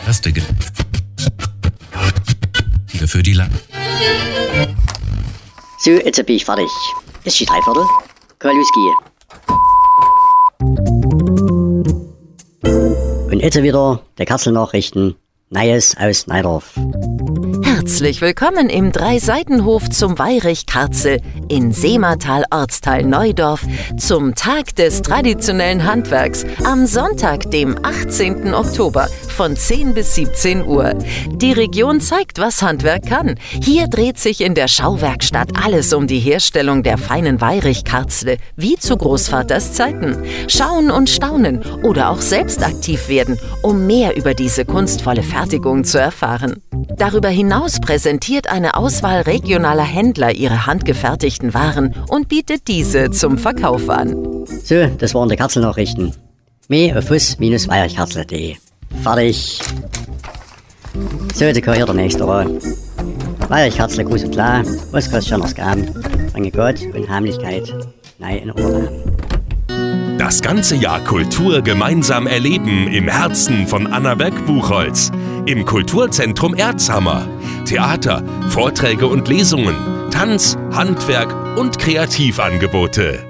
erste für die Land. So, jetzt bin ich fertig. Ist die Dreiviertel? Kann losgehen. Und jetzt wieder der Katzelnachrichten. Neues aus Neidorf. Herzlich willkommen im Dreiseitenhof zum Weirich Karzel in Seematal, Ortsteil Neudorf, zum Tag des traditionellen Handwerks am Sonntag, dem 18. Oktober von 10 bis 17 Uhr. Die Region zeigt, was Handwerk kann. Hier dreht sich in der Schauwerkstatt alles um die Herstellung der feinen Weirich-Karzle, wie zu Großvaters Zeiten. Schauen und staunen oder auch selbst aktiv werden, um mehr über diese kunstvolle Fertigung zu erfahren. Darüber hinaus präsentiert eine Auswahl regionaler Händler ihre handgefertigten Waren und bietet diese zum Verkauf an. So, das waren die Katzelnachrichten. Mehr auf fuss-weirichkarzle.de. Fertig. So, jetzt kann hier der nächste ran. Weirichkarzle groß und klar, was kostet schon das Gaben? Bringe Gott und Heimlichkeit nein in Urlaub. Das ganze Jahr Kultur gemeinsam erleben im Herzen von Annaberg-Buchholz. Im Kulturzentrum Erzhammer. Theater, Vorträge und Lesungen, Tanz, Handwerk und Kreativangebote.